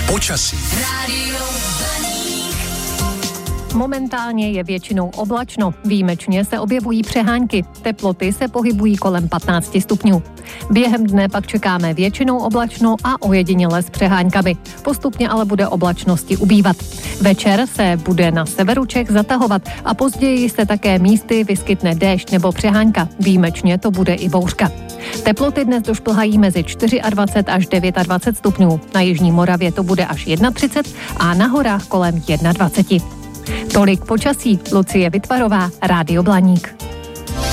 Počasí. Momentálně je většinou oblačno, výjimečně se objevují přehánky, teploty se pohybují kolem 15 stupňů. Během dne pak čekáme většinou oblačno a ojediněle s přeháňkami. Postupně ale bude oblačnosti ubývat. Večer se bude na severu Čech zatahovat a později se také místy vyskytne déšť nebo přehánka. Výjimečně to bude i bouřka. Teploty dnes došplhají mezi 24 až 29 stupňů. Na jižní Moravě to bude až 31 a na horách kolem 21. Tolik počasí. Lucie Vytvarová, Rádio Blaník.